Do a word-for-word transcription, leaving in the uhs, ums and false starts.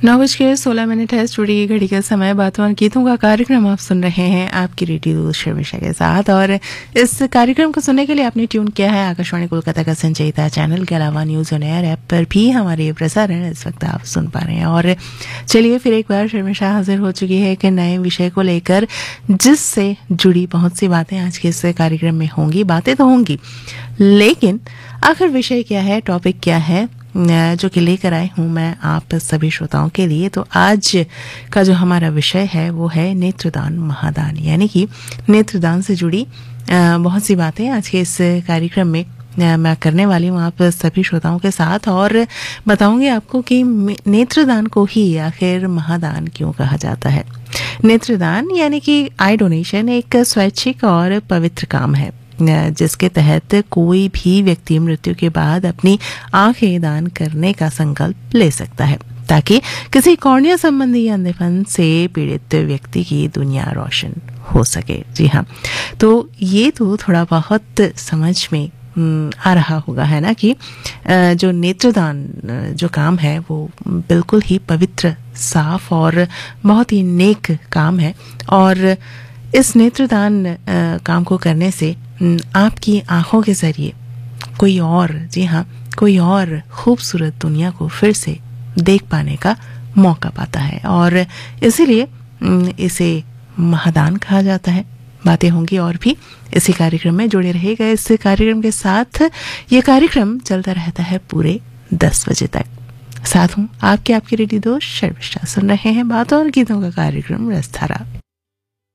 नौ बज के सोलह मिनट है। स्टूडियो की घड़ी का समय। बातों और गीतों का कार्यक्रम आप सुन रहे हैं आपकी रेडियो शर्मिष्ठा के साथ। और इस कार्यक्रम को सुनने के लिए आपने ट्यून किया है आकाशवाणी कोलकाता का संचयिता चैनल के अलावा न्यूज ऑन एयर ऐप पर भी हमारे ये प्रसारण इस वक्त आप सुन पा रहे हैं। और चलिए फिर एक बार शर्मिष्ठा हाजिर हो चुकी है एक नए विषय को लेकर, जिससे जुड़ी बहुत सी बातें आज के इस कार्यक्रम में होंगी। बातें तो होंगी, लेकिन आखिर विषय क्या है, टॉपिक क्या है जो कि लेकर आई हूँ मैं आप सभी श्रोताओं के लिए। तो आज का जो हमारा विषय है वो है नेत्रदान महादान, यानी कि नेत्रदान से जुड़ी बहुत सी बातें आज के इस कार्यक्रम में मैं करने वाली हूँ आप सभी श्रोताओं के साथ। और बताऊंगी आपको कि नेत्रदान को ही आखिर महादान क्यों कहा जाता है। नेत्रदान यानी कि आई डोनेशन एक स्वैच्छिक और पवित्र काम है जिसके तहत कोई भी व्यक्ति मृत्यु के बाद अपनी आंखें दान करने का संकल्प ले सकता है, ताकि किसी कॉर्निया संबंधी अंधेपन से पीड़ित व्यक्ति की दुनिया रोशन हो सके। जी हाँ, तो ये तो थोड़ा बहुत समझ में आ रहा होगा, है ना, कि जो नेत्रदान जो काम है वो बिल्कुल ही पवित्र, साफ और बहुत ही नेक काम है। और इस नेत्रदान काम को करने से आपकी आंखों के जरिए कोई और, जी हाँ, कोई और खूबसूरत दुनिया को फिर से देख पाने का मौका पाता है। और इसीलिए इसे महादान कहा जाता है। बातें होंगी और भी इसी कार्यक्रम में, जुड़े रहेगा इस कार्यक्रम के साथ। ये कार्यक्रम चलता रहता है पूरे दस बजे तक। साथ हूँ आपके आपकी रेडियो दोस्त शर्मिष्ठा। सुन रहे हैं बातों और गीतों का कार्यक्रम रसधारा।